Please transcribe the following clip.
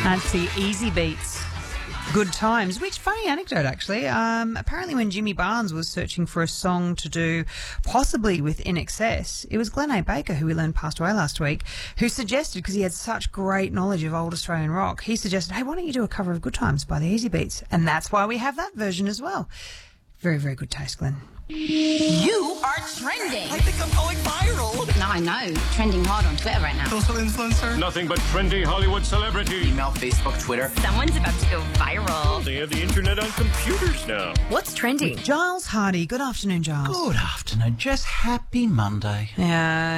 That's the Easy Beats. Good Times, which, funny anecdote actually, apparently when Jimmy Barnes was searching for a song to do possibly with In Excess, it was Glenn A. Baker, who we learned passed away last week, who suggested, because he had such great knowledge of old Australian rock, he suggested, hey, why don't you do a cover of Good Times by the Easy Beats? And that's why we have that version as well. Very, very good taste, Glenn. You are trending. I think I'm going viral. No, I know. Trending hard on Twitter right now. Social influencer. Nothing but trendy Hollywood celebrity. Email, Facebook, Twitter. Someone's about to go viral. They have the internet on computers now. What's trending? Giles Hardy. Good afternoon, Giles. Good afternoon. Just happy Monday. Yeah.